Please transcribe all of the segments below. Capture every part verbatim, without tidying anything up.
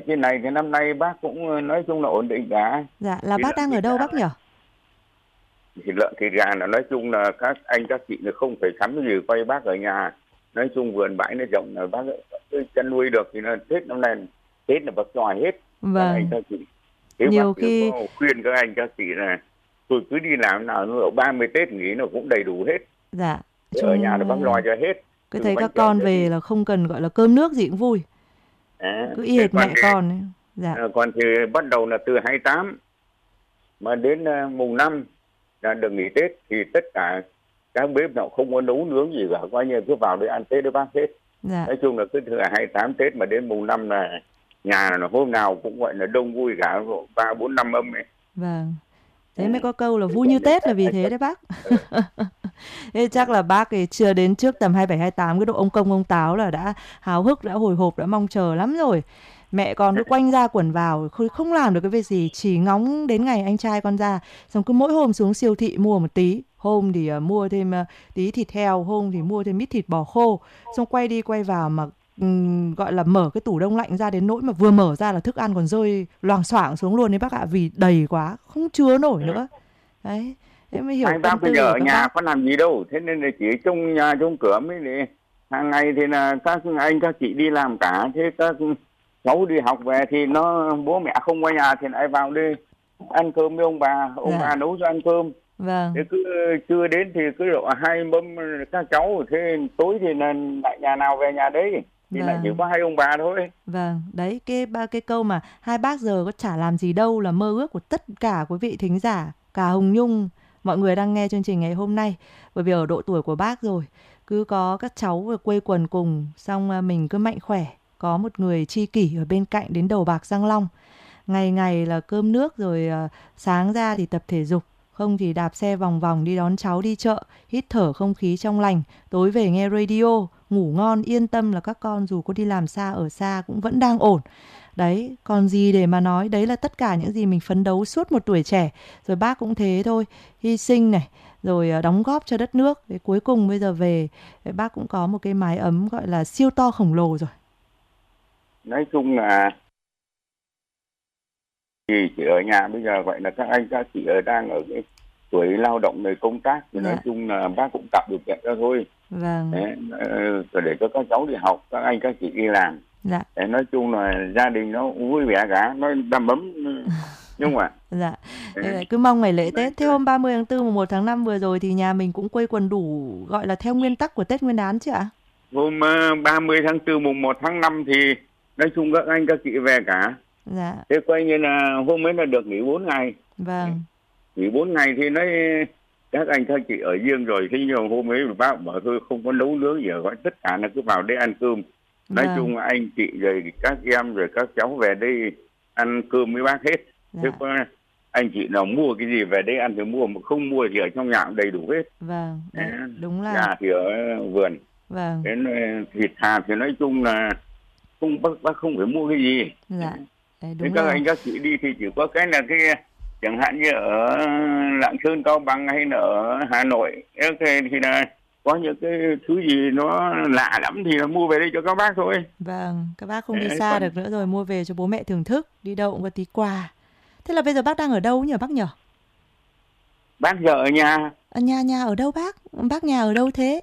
cái này thì năm nay bác cũng nói chung là ổn định cả. Dạ, là Thịt bác lợn đang thịt ở đâu gà bác nhỉ? thịt lợn thịt gà là nói chung là các anh các chị là không phải sắm cái gì, quay bác ở nhà. Nói chung vườn bãi nó rộng là bác chăn nuôi được thì là Tết năm nay Tết là bác tròi hết các anh Vâng, các chị. Thế bác nhiều cứ khi có khuyên các anh các chị là tôi cứ đi làm nào nữa ba mươi Tết nghỉ nó cũng đầy đủ hết. dạ, Thế ở nhà chung là bác lo cho hết, cứ từ thấy bánh các kẹo con cho đi. về là không cần gọi là cơm nước gì cũng vui. À, Cứ y thế hệt còn mẹ thì, con ấy. Dạ, à, còn thì bắt đầu là từ hai mươi tám mà đến uh, mùng năm là được nghỉ Tết thì tất cả các bếp nào không có nấu nướng gì cả, coi như cứ vào để ăn Tết với bác hết. dạ, Nói chung là cứ từ hai mươi tám Tết mà đến mùng năm là nhà là hôm nào cũng gọi là đông vui cả, ba bốn năm âm ấy. vâng. À, Thế mới có câu là thế vui còn như đến Tết là các vì anh thế các đấy bác. ừ, Thế chắc là bác ấy chưa đến trước tầm hai bảy hai tám cái độ ông công ông táo là đã háo hức, đã hồi hộp, đã mong chờ lắm rồi. Mẹ con cứ quanh ra quẩn vào, không không làm được cái việc gì, chỉ ngóng đến ngày anh trai con ra. Xong cứ mỗi hôm xuống siêu thị mua một tí, hôm thì uh, mua thêm uh, tí thịt heo, hôm thì mua thêm ít thịt bò khô. Xong quay đi quay vào mà ừm, gọi là mở cái tủ đông lạnh ra đến nỗi mà vừa mở ra là thức ăn còn rơi loảng xoảng xuống luôn đấy bác ạ, vì đầy quá, không chứa nổi nữa. Đấy, thế mới hiểu hai bác tâm bây tư giờ của ở các nhà bác. có làm gì đâu, thế nên là chỉ trong nhà trong cửa mới để hàng ngày thì là các anh các chị đi làm cả, thế các cháu đi học về thì nó bố mẹ không qua nhà thì lại vào đi ăn cơm với ông bà, ông Dạ, bà nấu cho ăn cơm. Thế vâng, cứ chưa đến thì cứ độ hai mâm các cháu, thế tối thì là lại nhà nào về nhà đấy, thì lại chỉ vâng, có hai ông bà thôi. vâng. Đấy, cái ba cái câu mà hai bác giờ có chả làm gì đâu là mơ ước của tất cả quý vị thính giả, cả Hồng Nhung, mọi người đang nghe chương trình ngày hôm nay. Bởi vì ở độ tuổi của bác rồi, cứ có các cháu về quây quần cùng, xong à, mình cứ mạnh khỏe, có một người tri kỷ ở bên cạnh đến đầu bạc răng long. Ngày ngày là cơm nước rồi à, sáng ra thì tập thể dục, không thì đạp xe vòng vòng đi đón cháu đi chợ, hít thở không khí trong lành, tối về nghe radio, ngủ ngon yên tâm là các con dù có đi làm xa ở xa cũng vẫn đang ổn. Đấy, còn gì để mà nói, đấy là tất cả những gì mình phấn đấu suốt một tuổi trẻ. Rồi bác cũng thế thôi, hy sinh này, rồi à, đóng góp cho đất nước. Để cuối cùng bây giờ về, bác cũng có một cái mái ấm gọi là siêu to khổng lồ rồi. Nói chung là thì chỉ ở nhà bây giờ gọi là các anh các chị ở đang ở cái tuổi lao động người công tác thì nói Dạ, chung là bác cũng tạo điều kiện cho thôi. vâng, Đấy, ờ, để cho các cháu đi học, các anh các chị đi làm. dạ. Để nói chung là gia đình nó vui vẻ cả, nó đầm ấm. Nhưng mà Dạ, thế đấy, lại cứ mong ngày lễ đấy, Tết. Thế hôm ba mươi tháng tư mùng một tháng năm vừa rồi thì nhà mình cũng quây quần đủ gọi là theo nguyên tắc của Tết Nguyên đán chứ ạ? hôm ờ, ba mươi tháng tư mùng một tháng năm thì nói chung các anh các chị về cả. Dạ, Thế coi như là hôm ấy là được nghỉ bốn ngày. vâng, Nghỉ bốn ngày thì nói các anh các chị ở riêng rồi, thế nhưng hôm ấy bác bảo thôi không có nấu nướng gì, gọi tất cả là cứ vào đây ăn cơm. Nói vâng, chung là anh chị rồi các em rồi các cháu về đây ăn cơm với bác hết. Thế dạ, có anh chị nào mua cái gì về đây ăn thì mua, mà không mua thì ở trong nhà cũng đầy đủ hết. vâng, đấy, đúng là, Gà thì ở vườn, vâng, đến thịt thà thì nói chung là không, bác, bác không phải mua cái gì. dạ, đấy, Thế đúng các là, anh các chị đi thì chỉ có cái là cái chẳng hạn như ở Lạng Sơn, Cao Bằng hay là ở Hà Nội, okay, thì là có những cái thứ gì nó lạ lắm thì là mua về đây cho các bác thôi. vâng, các bác không đi Đấy, xa còn được nữa rồi, mua về cho bố mẹ thưởng thức, đi đâu cũng có tí quà. Thế là bây giờ bác đang ở đâu nhỉ bác nhỉ? bác giờ ở nhà. À, nhà nhà ở đâu bác? Bác nhà ở đâu thế?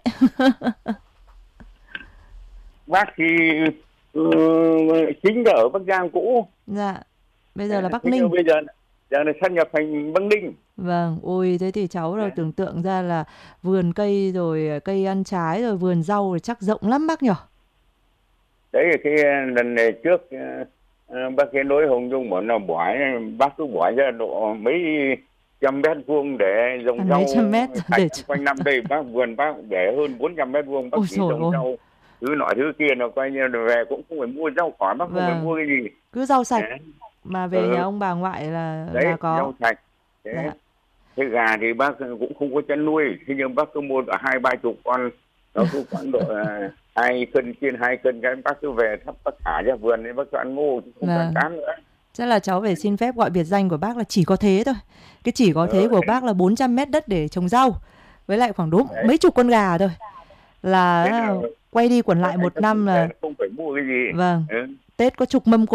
Bác thì ừ, chính là ở Bắc Giang cũ. Dạ, bây giờ là Bắc Thế Ninh. nhưng bây giờ giờ là sáp nhập thành Bắc Ninh. Vâng, ôi thế thì cháu rồi Đấy, tưởng tượng ra là vườn cây rồi cây ăn trái rồi vườn rau rồi chắc rộng lắm bác nhỉ? đấy là cái lần này trước ờ, bác cái đối Hồng Nhung bảo là bỏ, bác cứ bỏ ra độ mấy trăm mét vuông để À, trồng mấy rau trăm mét sạch để quanh năm. Đây bác vườn bác để hơn bốn trăm mét vuông, bác ôi chỉ dồi trồng ôi. rau thứ nọ thứ kia, nó coi như là về cũng không phải mua rau cỏ, bác không phải Vâng, mua cái gì. cứ rau sạch Đấy. mà về nhà Ừ, ông bà ngoại là là đấy có. rau sạch. Thế, Dạ, thế gà thì bác cũng không có chăn nuôi, thế nhưng bác cứ mua cả hai ba chục con, nó cứ khoảng độ à, hai cân trên hai cân, cái bác cứ về thắp bác thả ra vườn nên bác cho ăn ngô chứ không cho ăn vâng. cám nữa. Chắc là cháu phải xin phép gọi biệt danh của bác là chỉ có thế thôi. Cái chỉ có thế Ừ, của bác là bốn trăm mét đất để trồng rau. Với lại khoảng đúng đấy. mấy chục con gà thôi. Thế Là là quay đi quẩn các lại anh một các chị năm về là là không phải mua cái gì. vâng, Ừ. Tết có chục mâm